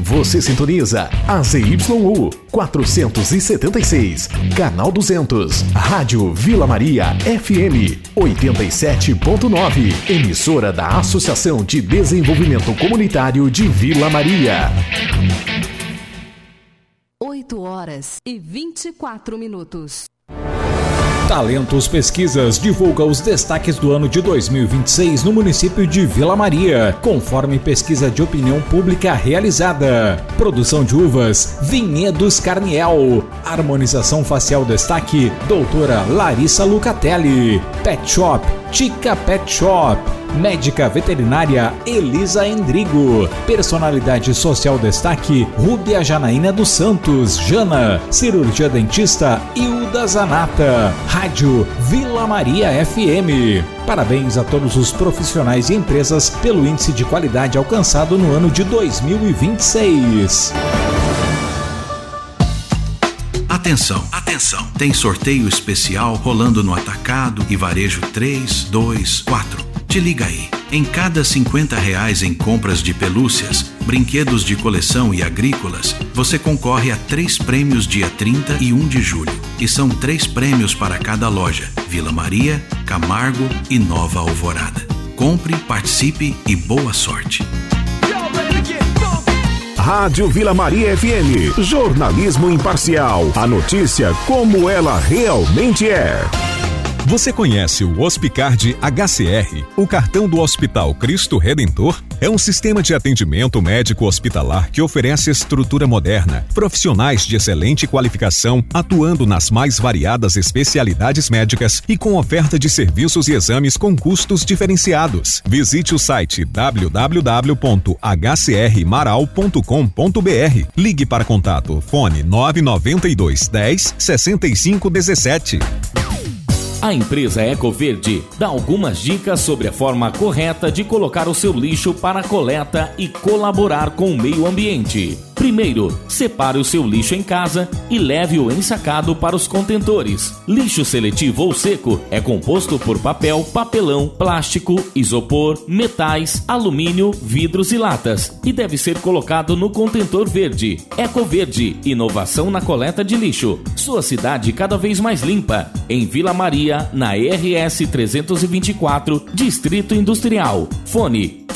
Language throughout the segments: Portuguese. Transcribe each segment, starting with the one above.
Você sintoniza a ZYU 476, canal 200, Rádio Vila Maria FM 87.9, emissora da Associação de Desenvolvimento Comunitário de Vila Maria. 8h24. Talentos Pesquisas divulga os destaques do ano de 2026 no município de Vila Maria, conforme pesquisa de opinião pública realizada. Produção de uvas, Vinhedos Carniel. Harmonização facial destaque, doutora Larissa Lucatelli. Pet Shop, Tica Pet Shop. Médica veterinária Elisa Endrigo. Personalidade social destaque Rúbia Janaína dos Santos, Jana. Cirurgia dentista Hilda Zanata. Rádio Vila Maria FM. Parabéns a todos os profissionais e empresas pelo índice de qualidade alcançado no ano de 2026. Atenção, atenção! Tem sorteio especial rolando no Atacado e Varejo 3, 2, 4. Te liga aí. Em cada R$50 em compras de pelúcias, brinquedos de coleção e agrícolas, você concorre a 3 prêmios dia 30 e 1 de julho. E são 3 prêmios para cada loja: Vila Maria, Camargo e Nova Alvorada. Compre, participe e boa sorte. Rádio Vila Maria FM, jornalismo imparcial. A notícia como ela realmente é. Você conhece o Hospicard HCR, o cartão do Hospital Cristo Redentor? É um sistema de atendimento médico hospitalar que oferece estrutura moderna, profissionais de excelente qualificação, atuando nas mais variadas especialidades médicas e com oferta de serviços e exames com custos diferenciados. Visite o site www.hcrmaral.com.br. Ligue para contato fone 992 10 65 17. A empresa Ecoverde dá algumas dicas sobre a forma correta de colocar o seu lixo para a coleta e colaborar com o meio ambiente. Primeiro, separe o seu lixo em casa e leve-o ensacado para os contentores. Lixo seletivo ou seco é composto por papel, papelão, plástico, isopor, metais, alumínio, vidros e latas e deve ser colocado no contentor verde. Ecoverde, inovação na coleta de lixo. Sua cidade cada vez mais limpa. Em Vila Maria, na RS 324, Distrito Industrial. Fone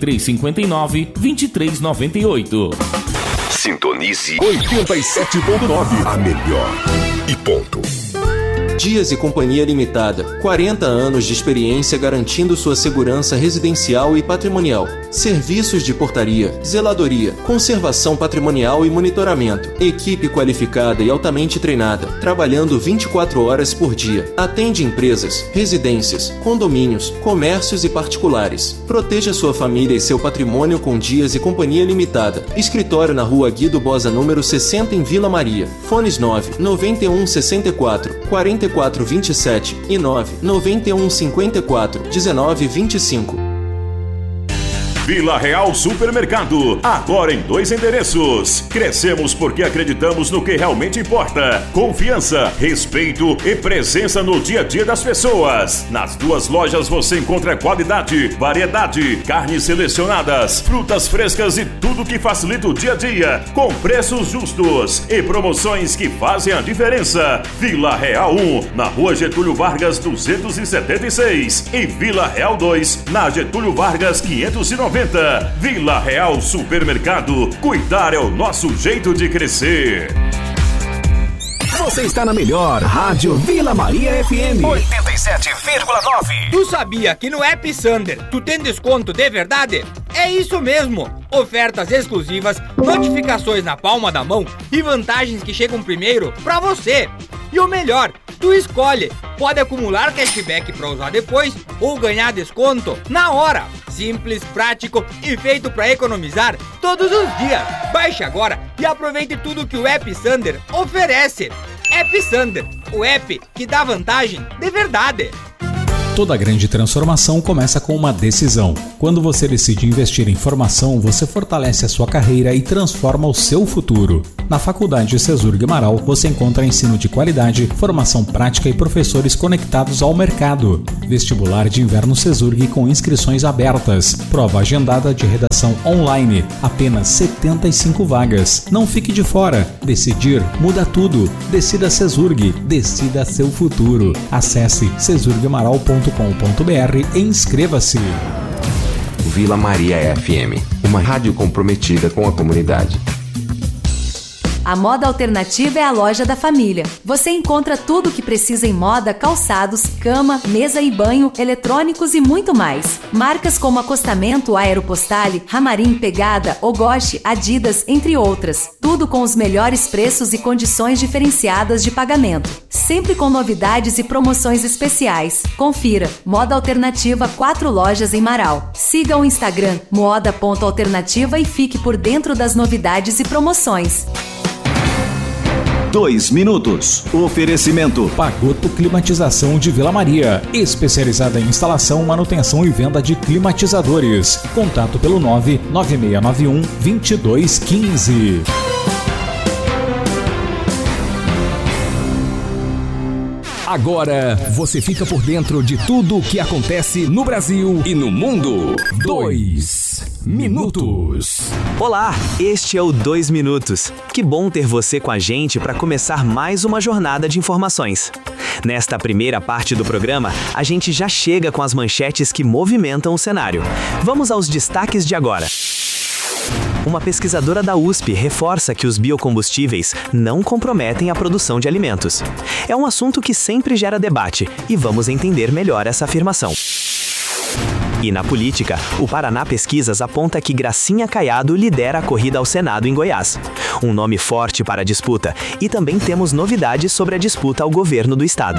3359-2398. Sintonize 87.9, a melhor. E ponto. Dias e Companhia Limitada, 40 anos de experiência garantindo sua segurança residencial e patrimonial. Serviços de portaria, zeladoria, conservação patrimonial e monitoramento. Equipe qualificada e altamente treinada, trabalhando 24 horas por dia. Atende empresas, residências, condomínios, comércios e particulares. Proteja sua família e seu patrimônio com Dias e Companhia Limitada. Escritório na Rua Guido Bosa, número 60, em Vila Maria. Fones 9 91 64 4427 e 9 91 54 19 25. Vila Real Supermercado, agora em 2 endereços. Crescemos porque acreditamos no que realmente importa: confiança, respeito e presença no dia a dia das pessoas. Nas 2 lojas você encontra qualidade, variedade, carnes selecionadas, frutas frescas e tudo que facilita o dia a dia, com preços justos e promoções que fazem a diferença. Vila Real 1, na Rua Getúlio Vargas 276 e Vila Real 2, na Getúlio Vargas 590. Vila Real Supermercado. Cuidar é o nosso jeito de crescer. Você está na melhor Rádio Vila Maria FM 87,9. Tu sabia que no App Sander tu tem desconto de verdade? É isso mesmo! Ofertas exclusivas, notificações na palma da mão e vantagens que chegam primeiro pra você. E o melhor, tu escolhe. Pode acumular cashback pra usar depois ou ganhar desconto na hora. Simples, prático e feito pra economizar todos os dias. Baixe agora e aproveite tudo que o App Sander oferece. App Sander, o app que dá vantagem de verdade. Toda grande transformação começa com uma decisão. Quando você decide investir em formação, você fortalece a sua carreira e transforma o seu futuro. Na Faculdade Cesurg Amaral, você encontra ensino de qualidade, formação prática e professores conectados ao mercado. Vestibular de Inverno Cesurg com inscrições abertas. Prova agendada de redação online. Apenas 75 vagas. Não fique de fora. Decidir muda tudo. Decida Cesurg. Decida seu futuro. Acesse cesurgamaral.com.br e inscreva-se. Vila Maria FM, uma rádio comprometida com a comunidade. A Moda Alternativa é a loja da família. Você encontra tudo o que precisa em moda, calçados, cama, mesa e banho, eletrônicos e muito mais. Marcas como Acostamento, Aeropostale, Ramarim, Pegada, Ogoshi, Adidas, entre outras. Tudo com os melhores preços e condições diferenciadas de pagamento. Sempre com novidades e promoções especiais. Confira. Moda Alternativa, 4 lojas em Marau. Siga o Instagram moda.alternativa e fique por dentro das novidades e promoções. 2 minutos. Oferecimento Pagoto Climatização de Vila Maria, especializada em instalação, manutenção e venda de climatizadores. Contato pelo 99691-2215. Agora você fica por dentro de tudo o que acontece no Brasil e no mundo. 2 minutos. Olá, este é o 2 Minutos. Que bom ter você com a gente para começar mais uma jornada de informações. Nesta primeira parte do programa, a gente já chega com as manchetes que movimentam o cenário. Vamos aos destaques de agora. Uma pesquisadora da USP reforça que os biocombustíveis não comprometem a produção de alimentos. É um assunto que sempre gera debate e vamos entender melhor essa afirmação. E na política, o Paraná Pesquisas aponta que Gracinha Caiado lidera a corrida ao Senado em Goiás. Um nome forte para a disputa, e também temos novidades sobre a disputa ao governo do estado.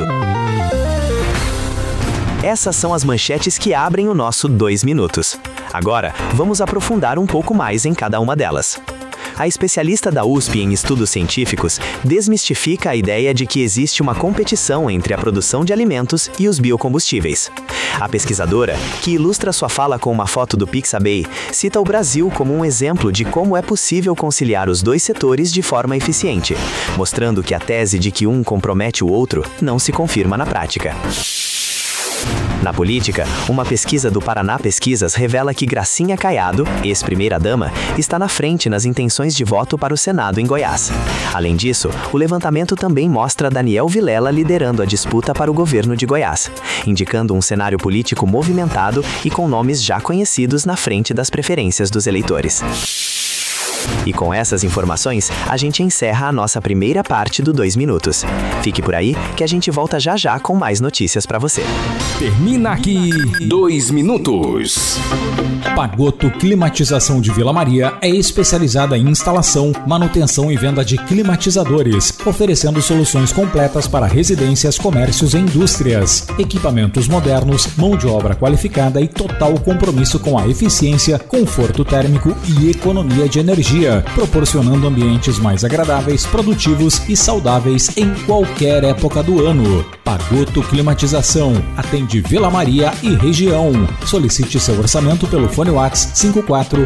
Essas são as manchetes que abrem o nosso 2 minutos. Agora, vamos aprofundar um pouco mais em cada uma delas. A especialista da USP em estudos científicos desmistifica a ideia de que existe uma competição entre a produção de alimentos e os biocombustíveis. A pesquisadora, que ilustra sua fala com uma foto do Pixabay, cita o Brasil como um exemplo de como é possível conciliar os dois setores de forma eficiente, mostrando que a tese de que um compromete o outro não se confirma na prática. Na política, uma pesquisa do Paraná Pesquisas revela que Gracinha Caiado, ex-primeira-dama, está na frente nas intenções de voto para o Senado em Goiás. Além disso, o levantamento também mostra Daniel Vilela liderando a disputa para o governo de Goiás, indicando um cenário político movimentado e com nomes já conhecidos na frente das preferências dos eleitores. E com essas informações, a gente encerra a nossa primeira parte do 2 minutos. Fique por aí que a gente volta já já com mais notícias para você. Termina aqui 2 minutos. Pagoto Climatização de Vila Maria é especializada em instalação, manutenção e venda de climatizadores, oferecendo soluções completas para residências, comércios e indústrias. Equipamentos modernos, mão de obra qualificada e total compromisso com a eficiência, conforto térmico e economia de energia, proporcionando ambientes mais agradáveis, produtivos e saudáveis em qualquer época do ano. Pagoto Climatização atende Vila Maria e região. Solicite seu orçamento pelo fone WhatsApp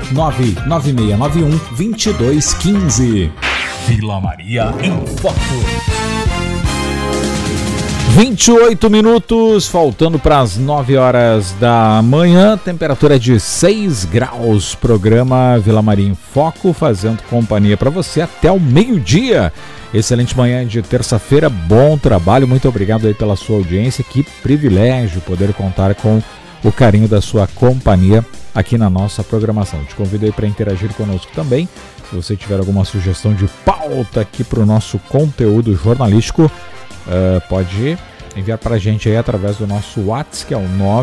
549-9691-2215. Vila Maria em Foco. 28 minutos, faltando para as 9 horas da manhã, temperatura de 6 graus, programa Vila Maria em Foco, fazendo companhia para você até o meio-dia. Excelente manhã de terça-feira, bom trabalho, muito obrigado aí pela sua audiência, que privilégio poder contar com o carinho da sua companhia aqui na nossa programação. Te convido aí para interagir conosco também, se você tiver alguma sugestão de pauta aqui para o nosso conteúdo jornalístico, pode enviar para a gente aí através do nosso WhatsApp, que é o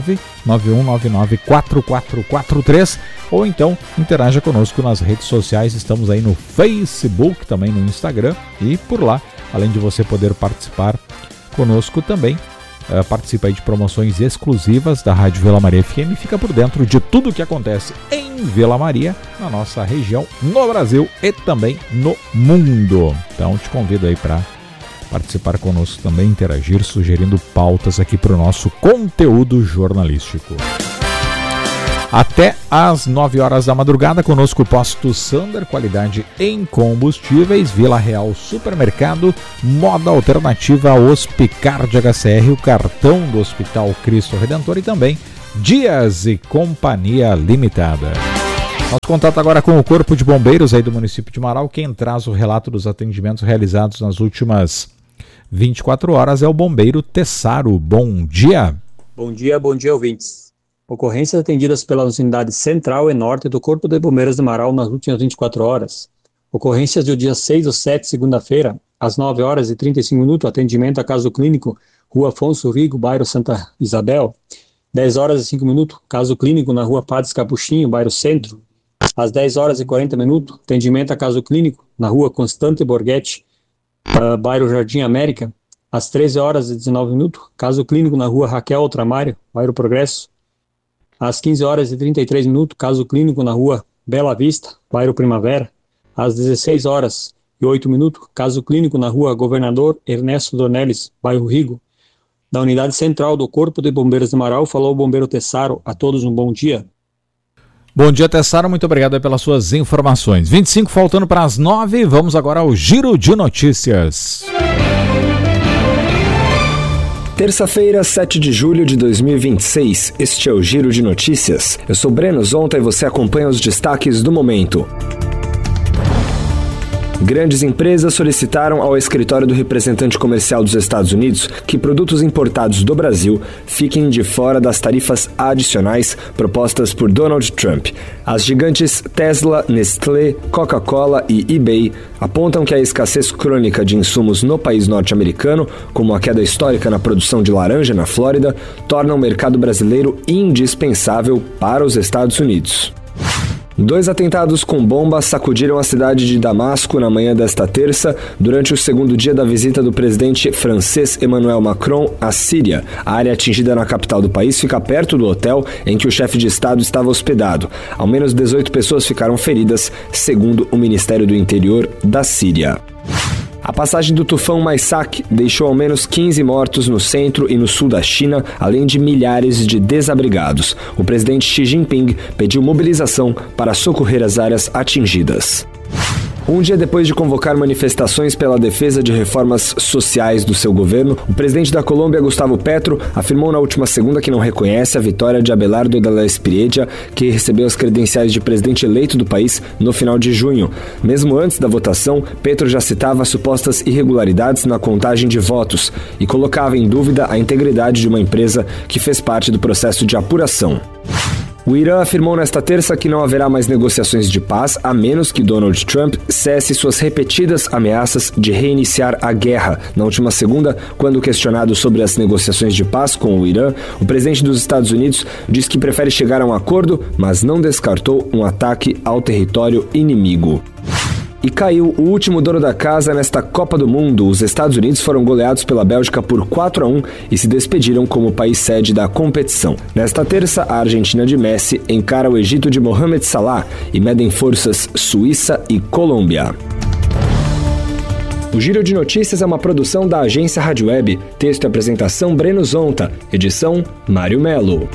991994443, ou então interaja conosco nas redes sociais. Estamos aí no Facebook, também no Instagram, e por lá, além de você poder participar conosco também, participa aí de promoções exclusivas da Rádio Vila Maria FM e fica por dentro de tudo que acontece em Vila Maria, na nossa região, no Brasil e também no mundo. Então te convido aí para participar conosco também, interagir, sugerindo pautas aqui para o nosso conteúdo jornalístico. Até às 9 horas da madrugada, conosco o Posto Sander, qualidade em combustíveis, Vila Real Supermercado, moda alternativa Hospicard HCR, o cartão do Hospital Cristo Redentor e também Dias e Companhia Limitada. Nosso contato agora com o Corpo de Bombeiros aí do município de Marau. Quem traz o relato dos atendimentos realizados nas últimas 24 horas é o bombeiro Tessaro. Bom dia. Bom dia, ouvintes. Ocorrências atendidas pelas unidades Central e Norte do Corpo de Bombeiros de Marau nas últimas 24 horas. Ocorrências do dia 6/7, segunda-feira, às 9 horas e 35 minutos, atendimento a caso clínico, Rua Afonso Rigo, bairro Santa Isabel. 10 horas e 5 minutos, caso clínico na Rua Padres Capuchinho, bairro Centro. Às 10 horas e 40 minutos, atendimento a caso clínico na Rua Constante Borghetti, bairro Jardim América. Às 13 horas e 19 minutos, caso clínico na Rua Raquel Ultramário, bairro Progresso. Às 15 horas e 33 minutos, caso clínico na Rua Bela Vista, bairro Primavera. Às 16 horas e 8 minutos, caso clínico na Rua Governador Ernesto Dornelles, bairro Rigo. Da Unidade Central do Corpo de Bombeiros de Marau, falou o bombeiro Tessaro. A todos um bom dia. Bom dia, Tessaro. Muito obrigado pelas suas informações. 25 faltando para as 9. Vamos agora ao Giro de Notícias. Terça-feira, 7 de julho de 2026. Este é o Giro de Notícias. Eu sou Breno Zonta e você acompanha os destaques do momento. Grandes empresas solicitaram ao escritório do representante comercial dos Estados Unidos que produtos importados do Brasil fiquem de fora das tarifas adicionais propostas por Donald Trump. As gigantes Tesla, Nestlé, Coca-Cola e eBay apontam que a escassez crônica de insumos no país norte-americano, como a queda histórica na produção de laranja na Flórida, torna o mercado brasileiro indispensável para os Estados Unidos. 2 atentados com bombas sacudiram a cidade de Damasco na manhã desta terça, durante o segundo dia da visita do presidente francês Emmanuel Macron à Síria. A área atingida na capital do país fica perto do hotel em que o chefe de Estado estava hospedado. Ao menos 18 pessoas ficaram feridas, segundo o Ministério do Interior da Síria. A passagem do tufão Maisak deixou ao menos 15 mortos no centro e no sul da China, além de milhares de desabrigados. O presidente Xi Jinping pediu mobilização para socorrer as áreas atingidas. Um dia depois de convocar manifestações pela defesa de reformas sociais do seu governo, o presidente da Colômbia, Gustavo Petro, afirmou na última segunda que não reconhece a vitória de Abelardo de la Espriella, que recebeu as credenciais de presidente eleito do país no final de junho. Mesmo antes da votação, Petro já citava supostas irregularidades na contagem de votos e colocava em dúvida a integridade de uma empresa que fez parte do processo de apuração. O Irã afirmou nesta terça que não haverá mais negociações de paz a menos que Donald Trump cesse suas repetidas ameaças de reiniciar a guerra. Na última segunda, quando questionado sobre as negociações de paz com o Irã, o presidente dos Estados Unidos disse que prefere chegar a um acordo, mas não descartou um ataque ao território inimigo. E caiu o último dono da casa nesta Copa do Mundo. Os Estados Unidos foram goleados pela Bélgica por 4-1 e se despediram como país sede da competição. Nesta terça, a Argentina de Messi encara o Egito de Mohamed Salah e medem forças Suíça e Colômbia. O Giro de Notícias é uma produção da agência Rádio Web. Texto e apresentação Breno Zonta. Edição Mário Melo.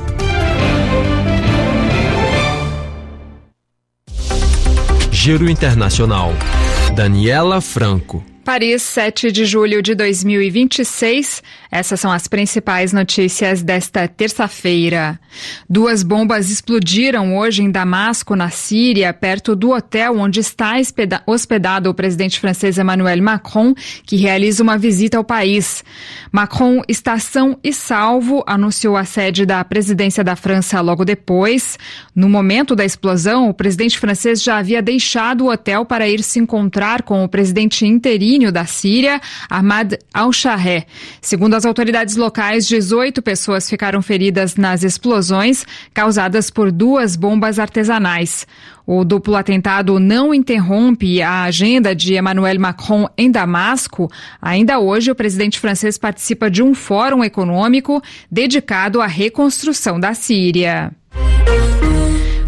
Giro Internacional. Daniela Franco. Paris, 7 de julho de 2026. Essas são as principais notícias desta terça-feira. 2 bombas explodiram hoje em Damasco, na Síria, perto do hotel onde está hospedado o presidente francês Emmanuel Macron, que realiza uma visita ao país. Macron está são e salvo, anunciou a sede da presidência da França logo depois. No momento da explosão, o presidente francês já havia deixado o hotel para ir se encontrar com o presidente interino da Síria, Ahmad al-Shahreh. Segundo as autoridades locais, 18 pessoas ficaram feridas nas explosões causadas por 2 bombas artesanais. O duplo atentado não interrompe a agenda de Emmanuel Macron em Damasco. Ainda hoje, o presidente francês participa de um fórum econômico dedicado à reconstrução da Síria.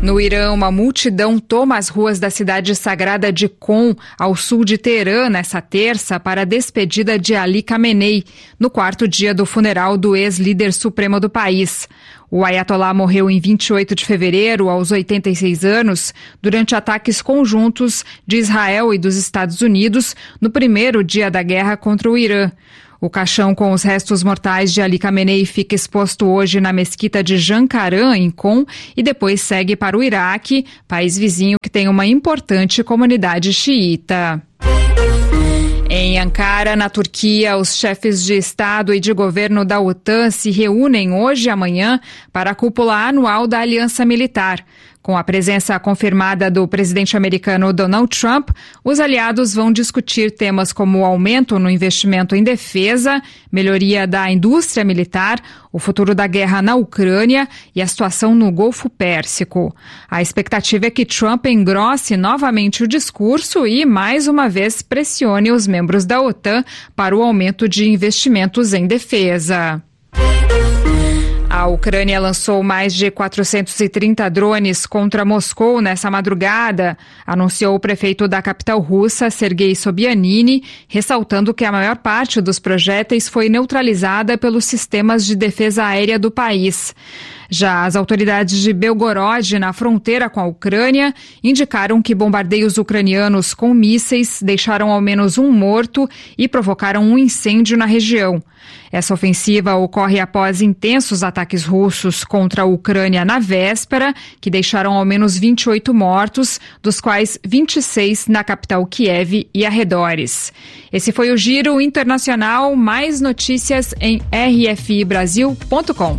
No Irã, uma multidão toma as ruas da cidade sagrada de Qom, ao sul de Teherã, nessa terça, para a despedida de Ali Khamenei, no 4º dia do funeral do ex-líder supremo do país. O Ayatollah morreu em 28 de fevereiro, aos 86 anos, durante ataques conjuntos de Israel e dos Estados Unidos, no primeiro dia da guerra contra o Irã. O caixão com os restos mortais de Ali Khamenei fica exposto hoje na mesquita de Jankaran, em Qom, e depois segue para o Iraque, país vizinho que tem uma importante comunidade xiita. Em Ankara, na Turquia, os chefes de Estado e de governo da OTAN se reúnem hoje e amanhã para a cúpula anual da Aliança Militar. Com a presença confirmada do presidente americano Donald Trump, os aliados vão discutir temas como o aumento no investimento em defesa, melhoria da indústria militar, o futuro da guerra na Ucrânia e a situação no Golfo Pérsico. A expectativa é que Trump engrosse novamente o discurso e, mais uma vez, pressione os membros da OTAN para o aumento de investimentos em defesa. A Ucrânia lançou mais de 430 drones contra Moscou nessa madrugada, anunciou o prefeito da capital russa, Sergei Sobyanin, ressaltando que a maior parte dos projéteis foi neutralizada pelos sistemas de defesa aérea do país. Já as autoridades de Belgorod, na fronteira com a Ucrânia, indicaram que bombardeios ucranianos com mísseis deixaram ao menos um morto e provocaram um incêndio na região. Essa ofensiva ocorre após intensos ataques russos contra a Ucrânia na véspera, que deixaram ao menos 28 mortos, dos quais 26 na capital Kiev e arredores. Esse foi o Giro Internacional. Mais notícias em rfibrasil.com.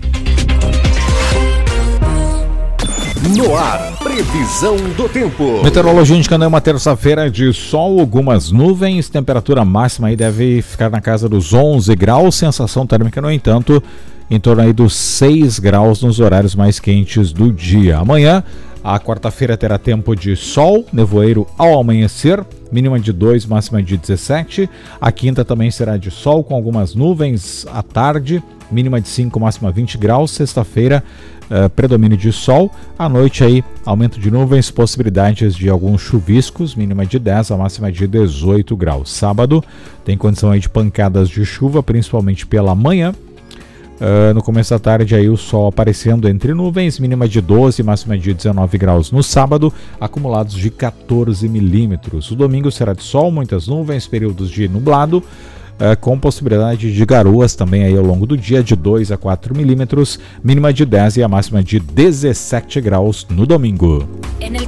No ar, previsão do tempo. Meteorologia indicando uma terça-feira de sol, algumas nuvens, temperatura máxima aí deve ficar na casa dos 11 graus, sensação térmica, no entanto, em torno aí dos 6 graus nos horários mais quentes do dia. Amanhã, a quarta-feira terá tempo de sol, nevoeiro ao amanhecer, mínima de 2, máxima de 17. A quinta também será de sol, com algumas nuvens à tarde, mínima de 5, máxima 20 graus. Sexta-feira, predomínio de sol. À noite aí, aumento de nuvens, possibilidades de alguns chuviscos, mínima de 10, a máxima de 18 graus. Sábado, tem condição aí de pancadas de chuva, principalmente pela manhã. No começo da tarde aí o sol aparecendo entre nuvens, mínima de 12, máxima de 19 graus no sábado, acumulados de 14 milímetros. O domingo será de sol, muitas nuvens, períodos de nublado, com possibilidade de garoas também aí ao longo do dia, de 2 a 4 milímetros, mínima de 10 e a máxima de 17 graus no domingo.